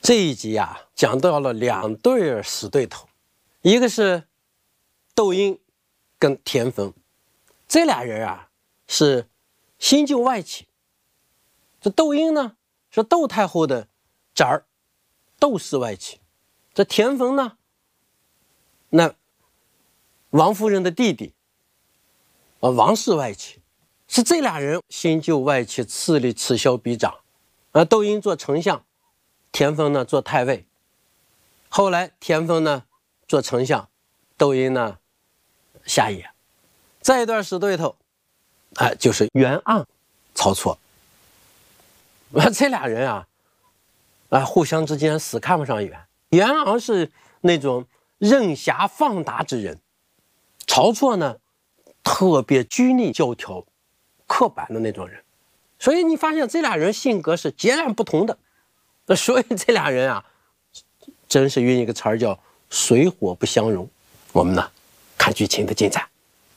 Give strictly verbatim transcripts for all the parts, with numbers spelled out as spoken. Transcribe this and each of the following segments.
这一集啊，讲到了两对死对头，一个是窦婴跟田丰，这俩人啊是新旧外戚。这窦婴呢是窦太后的侄儿，窦氏外戚；这田丰呢，那王夫人的弟弟，啊，王氏外戚。是这俩人新旧外戚势力此消彼长，而窦婴做丞相，田丰呢做太尉。后来田丰呢做丞相，窦婴呢下野。再一段死对头，啊、呃，就是袁盎、曹错。这俩人啊，啊，互相之间死看不上眼。袁盎是那种任侠放达之人，曹错呢特别拘泥教条、刻板的那种人，所以你发现这俩人性格是截然不同的。所以这俩人啊，真是用一个词儿叫水火不相容。我们呢，看剧情的进展。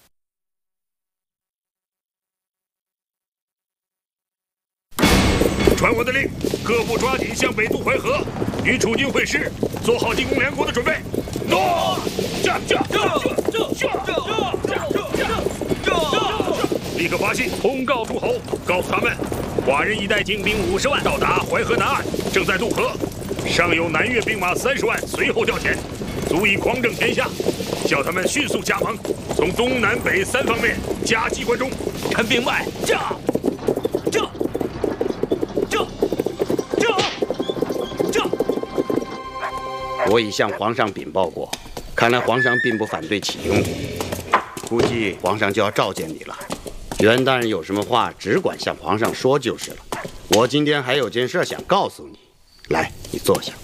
传我的令，各部抓紧向北渡淮河，与楚军会师，做好进攻梁国的准备。诺！驾驾驾驾驾驾驾！立刻发信通告诸侯，告诉他们，华人一带精兵五十万到达淮河南岸，正在渡河，尚有南越兵马三十万随后调遣，足以匡正天下。叫他们迅速加盟，从东南北三方面夹击关中。陈兵外，驾驾驾驾驾！ 我已向皇上禀报过，看来皇上并不反对启用你，估计皇上就要召见你了。袁大人有什么话，只管向皇上说就是了。我今天还有件事想告诉你，来，你坐下。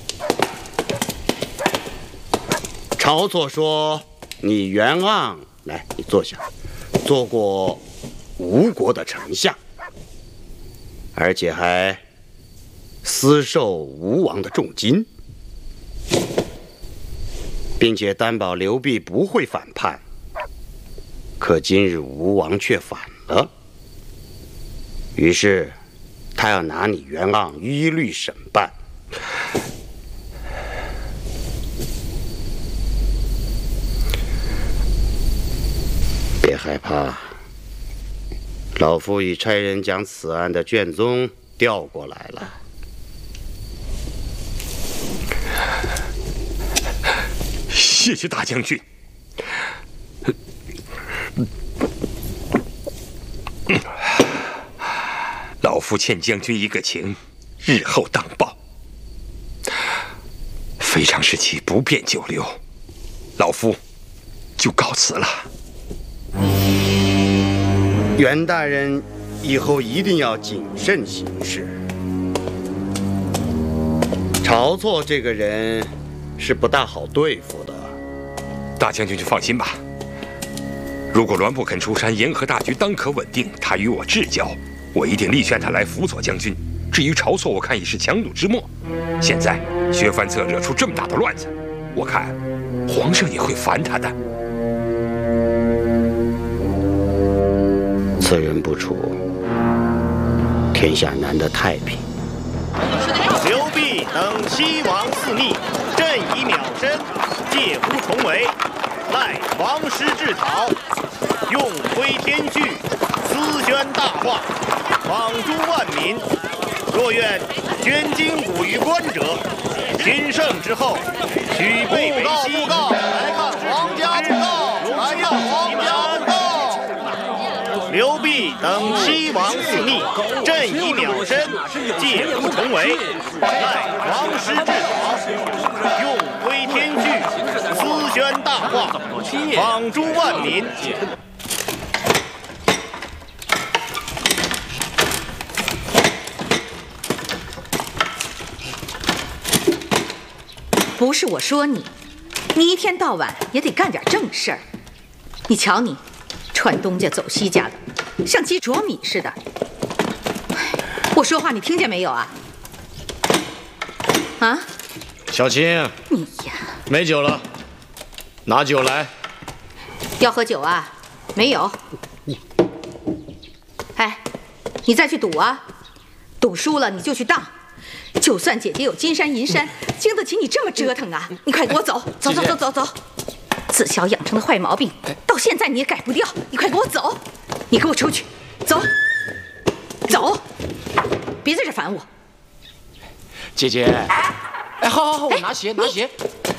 晁错说，你袁盎，来，你坐下，做过吴国的丞相，而且还私受吴王的重金，并且担保刘濞不会反叛。可今日吴王却反了，于是他要拿你袁盎一律审判。别害怕，老夫已差人将此案的卷宗调过来了。 谢谢大将军。老夫欠将军一个情，日后当报。非常时期不便久留，老夫就告辞了。 袁大人以后一定要谨慎行事。晁错这个人是不大好对付的。 大将军就放心吧。如果栾不肯出山，沿河大局当可稳定，他与我至交，我一定力劝他来辅佐将军。至于晁错，我看已是强弩之末。现在薛范策惹出这么大的乱子，我看皇上也会烦他的。 此人不除，天下难得太平。 刘濞等西王肆逆，朕以邈身，借乎重围，赖王师治讨，用挥天序，思宣大化，访诸万民。若愿捐筋骨于官者，亲圣之后，许备为西。布告！来看皇家布告！来看皇家布告！刘濞等西王肆逆，朕以邈身，借乎重围，赖王师治讨，用挥天序，思宣大化，访诸万民。 不是我说你，你一天到晚也得干点正事儿。你瞧你，串东家走西家的，像鸡啄米似的。我说话你听见没有啊？啊？ 小青， 你呀， 没酒了，拿酒来。 要喝酒啊？没有。哎，你再去赌啊！赌输了你就去当， 就算姐姐有金山银山，经得起你这么折腾啊！你快给我走，走走走走走！自小养成的坏毛病，到现在你也改不掉。你快给我走！你给我出去，走，走，别在这烦我。 姐姐，哎，好好好，我拿鞋拿鞋。